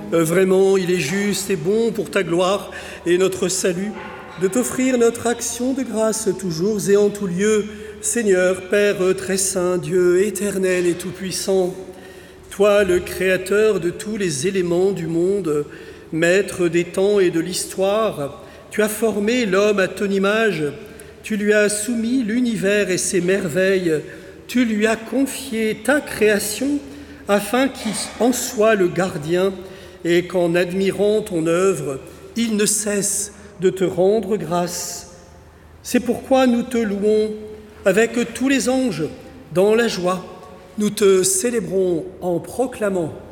Vraiment, il est juste et bon pour ta gloire et notre salut de t'offrir notre action de grâce toujours et en tout lieu, Seigneur, Père très saint, Dieu éternel et tout-puissant, toi le créateur de tous les éléments du monde, maître des temps et de l'histoire, tu as formé l'homme à ton image, tu lui as soumis l'univers et ses merveilles, tu lui as confié ta création afin qu'il en soit le gardien et qu'en admirant ton œuvre, il ne cesse de te rendre grâce. C'est pourquoi nous te louons avec tous les anges dans la joie. Nous te célébrons en proclamant